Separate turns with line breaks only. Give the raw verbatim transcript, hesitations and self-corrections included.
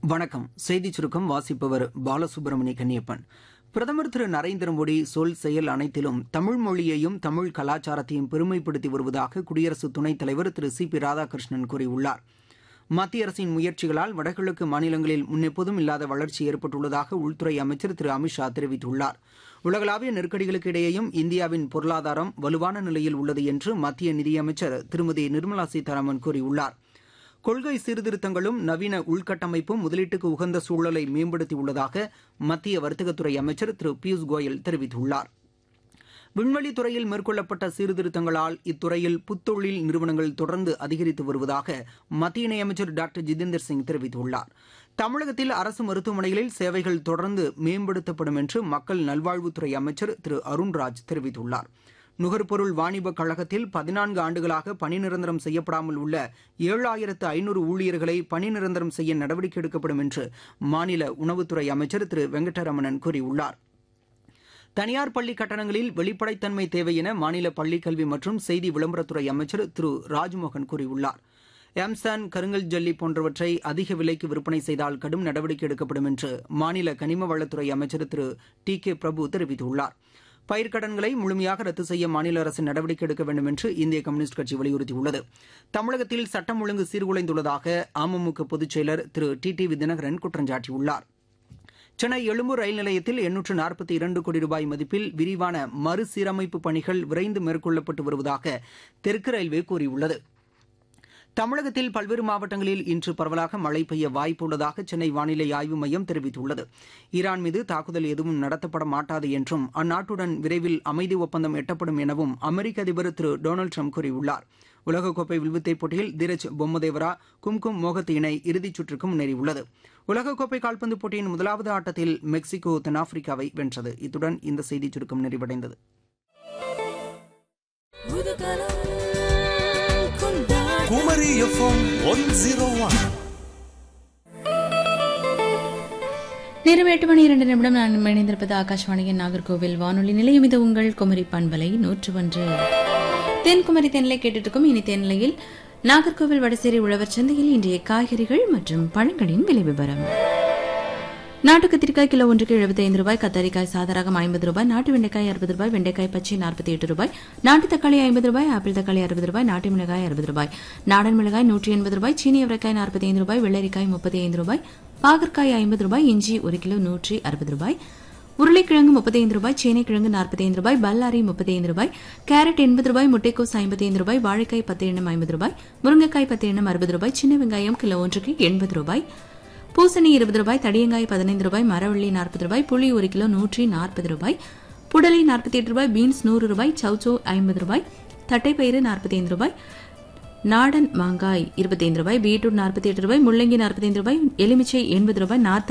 வணக்கம். செய்திச் சுருக்கம் வாசிப்பவர் பாலசுப்ரமணிய கன்னியப்பன். பிரதமர் திரு நரேந்திர மோடி சொல் செயல் அனைத்திலும் தமிழ் மொழியையும் தமிழ் கலாச்சாரத்தையும் பெருமைப்படுத்தி வருவதாக குடியரசு துணைத் தலைவர் திரு சி பி ராதாகிருஷ்ணன் கூறியுள்ளார். மத்திய அரசின் முயற்சிகளால் வடகிழக்கு மாநிலங்களில் முன்னெப்போதும் இல்லாத வளர்ச்சி ஏற்பட்டுள்ளதாக உள்துறை அமைச்சர் திரு அமித்ஷா தெரிவித்துள்ளார். உலகளாவிய நெருக்கடிகளுக்கு இடையேயும் இந்தியாவின் பொருளாதாரம் வலுவான நிலையில் உள்ளது என்று மத்திய நிதியமைச்சர் திருமதி நிர்மலா சீதாராமன் கூறியுள்ளார். கொள்கை சீர்திருத்தங்களும் நவீன உள்கட்டமைப்பும் முதலீட்டுக்கு உகந்த சூழலை மேம்படுத்தியுள்ளதாக மத்திய வர்த்தகத்துறை அமைச்சர் திரு பியூஷ் கோயல் தெரிவித்துள்ளார். விண்வெளித்துறையில் மேற்கொள்ளப்பட்ட சீர்திருத்தங்களால் இத்துறையில் புத்தொழில் நிறுவனங்கள் தொடர்ந்து அதிகரித்து வருவதாக மத்திய இணையமைச்சர் டாக்டர் ஜிதேந்தர் சிங் தெரிவித்துள்ளார். தமிழகத்தில் அரசு மருத்துவமனைகளில் சேவைகள் தொடர்ந்து மேம்படுத்தப்படும் என்று மக்கள் நல்வாழ்வுத்துறை அமைச்சர் திரு அருண்ராஜ் தெரிவித்துள்ளார். நுகர்பொருள் வாணிபக் கழகத்தில் பதினான்கு ஆண்டுகளாக பணி நிரந்தரம் செய்யப்படாமல் உள்ள ஏழாயிரத்து ஐநூறு ஊழியர்களை பணி நிரந்தரம் செய்ய நடவடிக்கை எடுக்கப்படும் என்று மாநில உணவுத்துறை அமைச்சர் திரு வெங்கடரமணன் கூறியுள்ளார். தனியார் பள்ளி கட்டணங்களில் வெளிப்படைத்தன்மை தேவை என மாநில பள்ளிக்கல்வி மற்றும் செய்தி விளம்பரத்துறை அமைச்சர் திரு ராஜ்மோகன் கூறியுள்ளார். எம்சான் கருங்கல் ஜல்லி போன்றவற்றை அதிக விலைக்கு விற்பனை செய்தால் கடும் நடவடிக்கை எடுக்கப்படும் என்று மாநில கனிம வளத்துறை அமைச்சர் திரு டி கே பிரபு தெரிவித்துள்ளார். பயிர்க்கடன்களை முழுமையாக ரத்து செய்ய மாநில அரசு நடவடிக்கை எடுக்க வேண்டும் என்று இந்திய கம்யூனிஸ்ட் கட்சி வலியுறுத்தியுள்ளது. தமிழகத்தில் சட்டம் ஒழுங்கு சீர்குலைந்துள்ளதாக அமமுக பொதுச் செயலர் திரு டி டி வி தினகரன் குற்றம் சாட்டியுள்ளார். சென்னை எழும்பூர் ரயில் நிலையத்தில் எண்ணூற்று நாற்பத்தி இரண்டு கோடி ரூபாய் மதிப்பில் விரிவான மறுசீரமைப்பு பணிகள் விரைந்து மேற்கொள்ளப்பட்டு வருவதாக தெற்கு ரயில்வே கூறியுள்ளது. தமிழகத்தில் பல்வேறு மாவட்டங்களில் இன்று பரவலாக மழை பெய்ய வாய்ப்புள்ளதாக சென்னை வானிலை ஆய்வு மையம் தெரிவித்துள்ளது. ஈரான் மீது தாக்குதல் எதுவும் நடத்தப்பட மாட்டாது என்றும் அந்நாட்டுடன் விரைவில் அமைதி ஒப்பந்தம் எட்டப்படும் எனவும் அமெரிக்க அதிபர் திரு டொனால்டு ட்ரம்ப் கூறியுள்ளார். உலகக்கோப்பை வில்வித்தை போட்டியில் தீரஜ் பொம்மதேவரா கும்கும் மோகத் இணை இறுதிச் சுற்றுக்கு முன்னேறியுள்ளது. உலகக்கோப்பை கால்பந்து போட்டியின் முதலாவது ஆட்டத்தில் மெக்சிகோ தென்னாப்பிரிக்காவை வென்றது. இத்துடன் இந்த செய்திச் சுருக்கம் நிறைவடைந்தது.
Kumari FM one zero one.
நேரம் எட்டு மணி இரண்டு நிமிடம். நான் இணைந்திருப்பது ஆகாஷ்வாணியின் நாகர்கோவில் வானொலி நிலையம். இது உங்கள் குமரி பண்பலை நூற்று ஒன்று. தென்குமரி தென்னிலை கேட்டுட்டு இருக்கும். இனி தென்னிலையில் நாகர்கோவில் வடசேரி உழவர் சந்தையில் இன்றைய காய்கறிகள் மற்றும் பழங்களின் விலை விவரம். நாட்டு கத்திரிக்காய் கிலோ ஒன்றுக்கு எழுபத்தி ஐந்து ரூபாய், கத்தரிக்காய் சாதாரகம் ஐம்பது ரூபாய், நாட்டு வெண்டைக்காய் அறுபது ரூபாய், வெண்டைக்காய் பச்சை நாற்பத்தி எட்டு ரூபாய், நாட்டு தக்காளி ஐம்பது ரூபாய், ஆப்பிள் தக்காளி அறுபது ரூபாய், நாட்டு மிளகாய் அறுபது ரூபாய், நாடன் மிளகாய் நூற்றி எண்பது ரூபாய், சீனி அவரைக்காய் நாற்பத்தி ஐந்து ரூபாய், வெள்ளரிக்காய் முப்பத்தி ஐந்து ரூபாய், பாகற்காய் ஐம்பது ரூபாய், இஞ்சி ஒரு கிலோ நூற்றி அறுபது ரூபாய், உருளைக்கிழங்கு முப்பத்தி ஐந்து ரூபாய், சேனைக்கிழங்கு நாற்பத்தி ஐந்து ரூபாய், பல்லாரி முப்பத்தி ஐந்து ரூபாய், கேரட் எண்பது ரூபாய், முட்டைக்கோஸ் ஐம்பத்தி ஐந்து ரூபாய், வாழைக்காய் பத்து எண்ணம் ஐம்பது ரூபாய், முருங்கைக்காய் பத்து எண்ணம் அறுபது ரூபாய், சின்ன வெங்காயம் கிலோ ஒன்றுக்கு எண்பது ரூபாய், பூசணி இருபது ரூபாய், தடியங்காய் பதினைந்து ரூபாய், மரவள்ளி நாற்பது ரூபாய், புளி ஒரு கிலோ நூற்றி நாற்பது ரூபாய், புடலை நாற்பத்தி எட்டு ரூபாய், பீன்ஸ் நூறு ரூபாய், சௌச்சோ ஐம்பது ரூபாய், தட்டைப்பயிறு நாற்பத்தி ஐந்து ரூபாய், நாடன் மாங்காய் இருபத்தி ஐந்து ரூபாய், பீட்ரூட் நாற்பத்தி எட்டு ரூபாய், முள்ளங்கி நாற்பத்தி ஐந்து ரூபாய், எலுமிச்சை எண்பது ரூபாய், நார்த்த